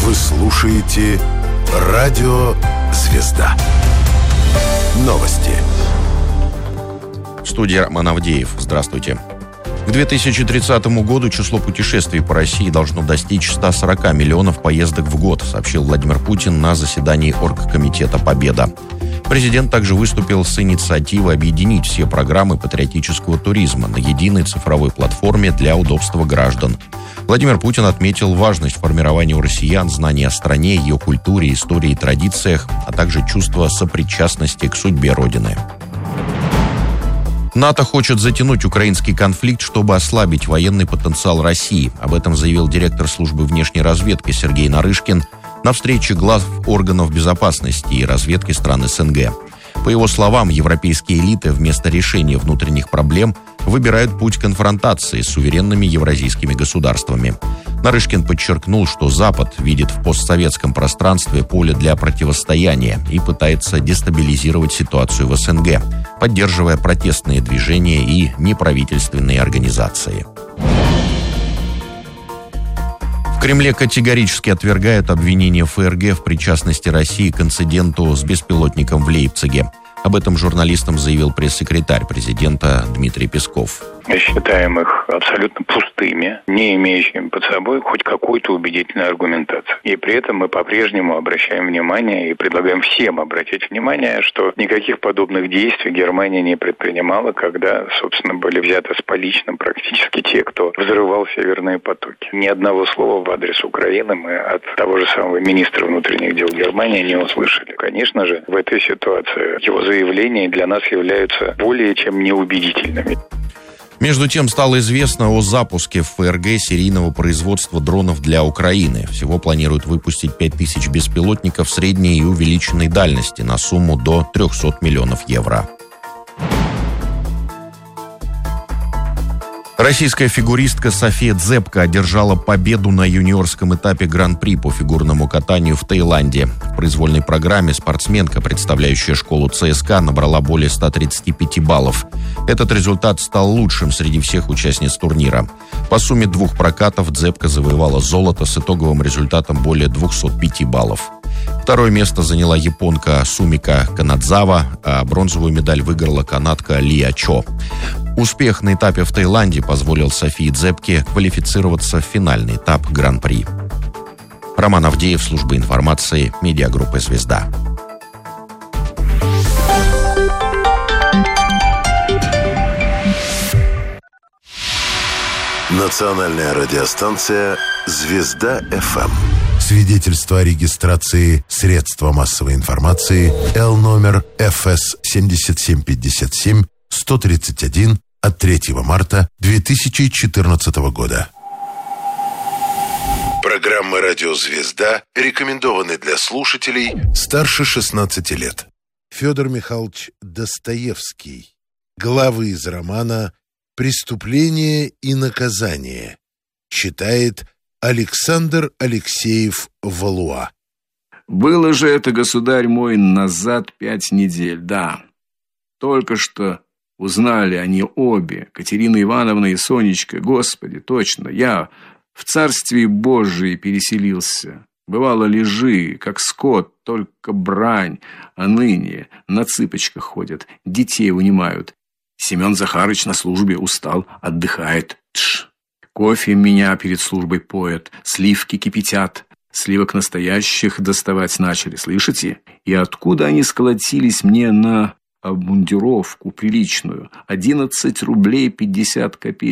Вы слушаете «Радио Звезда». Новости. В студии Роман Авдеев. Здравствуйте. К 2030 году число путешествий по России должно достичь 140 миллионов поездок в год, сообщил Владимир Путин на заседании Оргкомитета «Победа». Президент также выступил с инициативой объединить все программы патриотического туризма на единой цифровой платформе для удобства граждан. Владимир Путин отметил важность формирования у россиян знаний о стране, ее культуре, истории и традициях, а также чувство сопричастности к судьбе Родины. НАТО хочет затянуть украинский конфликт, чтобы ослабить военный потенциал России. Об этом заявил директор службы внешней разведки Сергей Нарышкин на встрече глав органов безопасности и разведки стран СНГ. По его словам, европейские элиты вместо решения внутренних проблем выбирают путь конфронтации с суверенными евразийскими государствами. Нарышкин подчеркнул, что Запад видит в постсоветском пространстве поле для противостояния и пытается дестабилизировать ситуацию в СНГ, поддерживая протестные движения и неправительственные организации. В Кремле категорически отвергают обвинения ФРГ в причастности России к инциденту с беспилотником в Лейпциге. Об этом журналистам заявил пресс-секретарь президента Дмитрий Песков. Мы считаем их абсолютно пустыми, не имеющими под собой хоть какую-то убедительную аргументацию. И при этом мы по-прежнему обращаем внимание и предлагаем всем обратить внимание, что никаких подобных действий Германия не предпринимала, когда, собственно, были взяты с поличным практически те, кто взрывал северные потоки. Ни одного слова в адрес Украины мы от того же самого министра внутренних дел Германии не услышали. Конечно же, в этой ситуации его заявления для нас являются более чем неубедительными. Между тем, стало известно о запуске в ФРГ серийного производства дронов для Украины. Всего планируют выпустить 5000 беспилотников средней и увеличенной дальности на сумму до 300 миллионов евро. Российская фигуристка София Дзепко одержала победу на юниорском этапе Гран-при по фигурному катанию в Таиланде. В произвольной программе спортсменка, представляющая школу ЦСКА, набрала более 135 баллов. Этот результат стал лучшим среди всех участниц турнира. По сумме двух прокатов Дзепко завоевала золото с итоговым результатом более 205 баллов. Второе место заняла японка Сумика Канадзава, а бронзовую медаль выиграла канадка Лия Чо. Успех на этапе в Таиланде позволил Софии Дзепке квалифицироваться в финальный этап Гран-при. Роман Авдеев, служба информации, медиагруппа «Звезда». Национальная радиостанция «Звезда ФМ». Свидетельство о регистрации средства массовой информации Л-номер ФС 7757 131 от 3 марта 2014 года. Программа «Радио Звезда» рекомендованы для слушателей старше 16 лет. Федор Михайлович Достоевский. Главы из романа «Преступление и наказание». Читает Александр Алексеев Валуа. Было же это, государь мой, назад 5 недель, да. Только что узнали они обе, Катерина Ивановна и Сонечка. Господи, точно, я в Царстве Божие переселился. Бывало, лежи, как скот, только брань, а ныне на цыпочках ходят, детей унимают. Семен Захарыч на службе устал, отдыхает. Тш. Кофе меня перед службой поят, сливки кипятят. Сливок настоящих доставать начали, слышите? И откуда они сколотились мне на обмундировку приличную? 11 рублей 50 копеек.